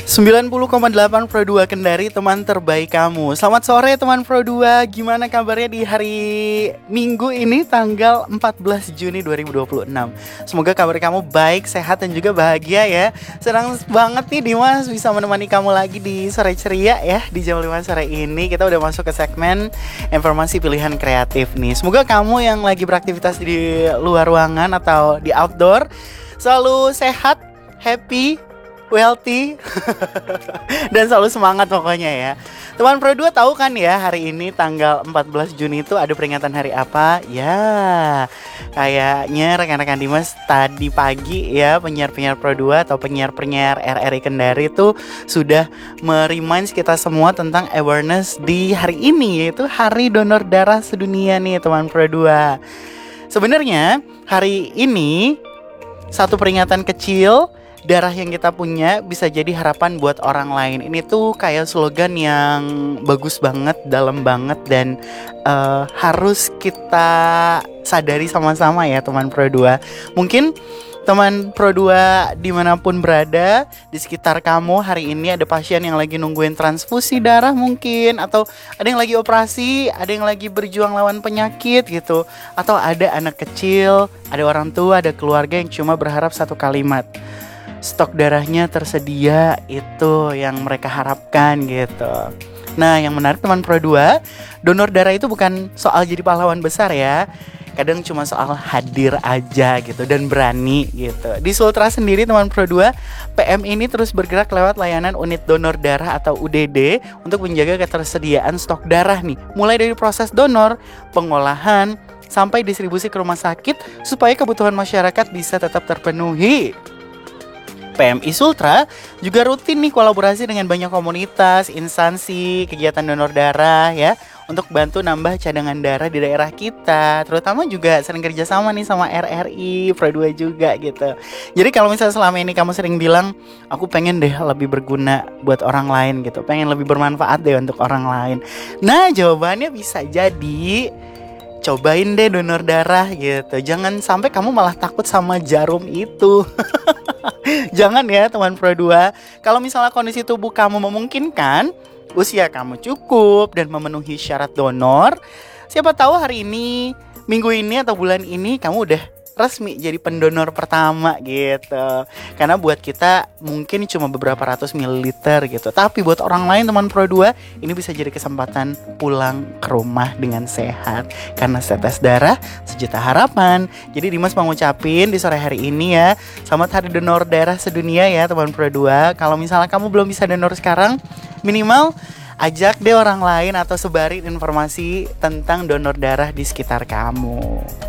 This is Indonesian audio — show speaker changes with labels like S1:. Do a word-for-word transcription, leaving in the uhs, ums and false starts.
S1: sembilan puluh koma delapan Pro dua Kendari, teman terbaik kamu. Selamat sore teman Pro dua. Gimana kabarnya di hari Minggu ini tanggal empat belas Juni dua ribu dua puluh enam? Semoga kabar kamu baik, sehat dan juga bahagia ya. Senang banget nih Dimas bisa menemani kamu lagi di sore ceria ya. Di jam lima sore ini kita udah masuk ke segmen informasi pilihan kreatif nih. Semoga kamu yang lagi beraktivitas di luar ruangan atau di outdoor selalu sehat, happy, wealthy dan selalu semangat pokoknya ya. Teman Pro dua tahu kan ya, hari ini tanggal empat belas Juni itu ada peringatan hari apa? Ya, kayaknya rekan-rekan Dimas tadi pagi ya, penyiar-penyiar Pro dua atau penyiar-penyiar R R I Kendari itu sudah meriminds kita semua tentang awareness di hari ini, yaitu Hari Donor Darah Sedunia nih teman Pro dua. Sebenarnya hari ini satu peringatan kecil, darah yang kita punya bisa jadi harapan buat orang lain. Ini tuh kayak slogan yang bagus banget, dalam banget, dan uh, harus kita sadari sama-sama ya teman Pro dua. Mungkin teman Pro dua dimanapun berada, di sekitar kamu hari ini ada pasien yang lagi nungguin transfusi darah mungkin, atau ada yang lagi operasi, ada yang lagi berjuang lawan penyakit gitu, atau ada anak kecil, ada orang tua, ada keluarga yang cuma berharap satu kalimat, stok darahnya tersedia, itu yang mereka harapkan gitu. Nah, yang menarik teman Pro dua, donor darah itu bukan soal jadi pahlawan besar ya. Kadang cuma soal hadir aja gitu dan berani gitu. Di Sultra sendiri teman Pro dua, P M ini terus bergerak lewat layanan unit donor darah atau U D D untuk menjaga ketersediaan stok darah nih. Mulai dari proses donor, pengolahan, sampai distribusi ke rumah sakit supaya kebutuhan masyarakat bisa tetap terpenuhi. P M I Sultra juga rutin nih kolaborasi dengan banyak komunitas, instansi, kegiatan donor darah ya, untuk bantu nambah cadangan darah di daerah kita. Terutama juga sering kerjasama nih sama R R I Pro dua juga gitu. Jadi kalau misalnya selama ini kamu sering bilang, aku pengen deh lebih berguna buat orang lain gitu, pengen lebih bermanfaat deh untuk orang lain. Nah, jawabannya bisa jadi cobain deh donor darah gitu. Jangan sampai kamu malah takut sama jarum itu. Jangan ya teman Pro dua. Kalau misalnya kondisi tubuh kamu memungkinkan, usia kamu cukup dan memenuhi syarat donor, siapa tahu hari ini, minggu ini atau bulan ini kamu udah resmi jadi pendonor pertama gitu. Karena buat kita mungkin cuma beberapa ratus mililiter gitu, tapi buat orang lain teman Pro dua, ini bisa jadi kesempatan pulang ke rumah dengan sehat. Karena setetes darah sejuta harapan. Jadi Dimas mau ngucapin di sore hari ini ya, selamat Hari Donor Darah Sedunia ya teman Pro dua. Kalau misalnya kamu belum bisa donor sekarang, minimal ajak deh orang lain atau sebarin informasi tentang donor darah di sekitar kamu.